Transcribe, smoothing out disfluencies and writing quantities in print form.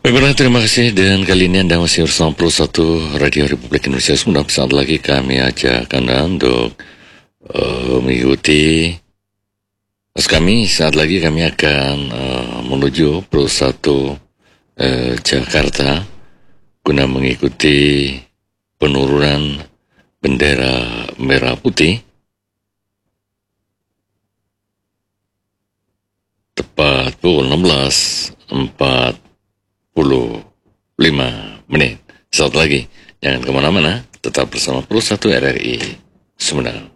Baiklah, terima kasih. Dan kali ini Anda masih bersama Pro 1 Radio Republik Indonesia. Sebentar saat lagi kami ajak Anda untuk mengikuti kami. Saat lagi kami akan menuju Pro 1 Jakarta guna mengikuti penurunan bendera merah putih tepat pukul 16.45. Saat lagi, jangan kemana-mana, tetap bersama Pro 1 RRI Sumedang.